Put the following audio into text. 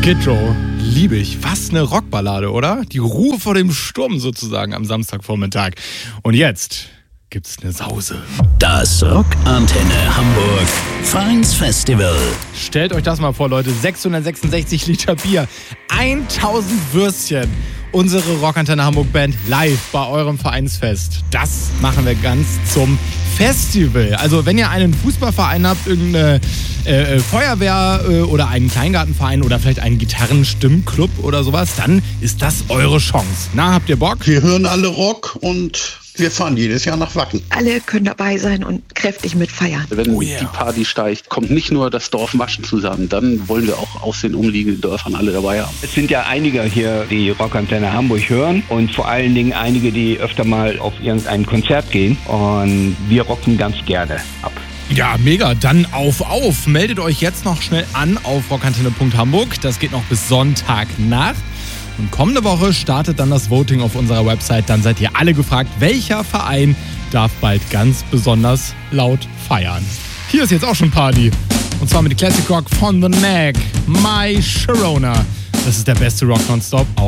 Skid Row, liebe ich. Was eine Rockballade, oder? Die Ruhe vor dem Sturm sozusagen am Samstagvormittag. Und jetzt gibt's eine Sause. Das Rockantenne Hamburg Vereinsfestival. Stellt euch das mal vor, Leute. 666 Liter Bier, 1000 Würstchen. Unsere Rockantenne Hamburg Band live bei eurem Vereinsfest. Das machen wir ganz zum Festival. Also wenn ihr einen Fußballverein habt, irgendeine Feuerwehr oder einen Kleingartenverein oder vielleicht einen Gitarrenstimmclub oder sowas, dann ist das eure Chance. Na, habt ihr Bock? Wir hören alle Rock und wir fahren jedes Jahr nach Wacken. Alle können dabei sein und kräftig mitfeiern. Wenn die Party steigt, kommt nicht nur das Dorf Maschen zusammen, dann wollen wir auch aus den umliegenden Dörfern alle dabei haben. Es sind ja einige hier, die Rockantenne Hamburg hören und vor allen Dingen einige, die öfter mal auf irgendein Konzert gehen und wir rocken ganz gerne ab. Ja, mega. Dann auf. Meldet euch jetzt noch schnell an auf rockantenne.hamburg. Das geht noch bis Sonntagnacht. Und kommende Woche startet dann das Voting auf unserer Website. Dann seid ihr alle gefragt, welcher Verein darf bald ganz besonders laut feiern. Hier ist jetzt auch schon Party. Und zwar mit Classic Rock von The Knack, My Sharona. Das ist der beste Rock nonstop.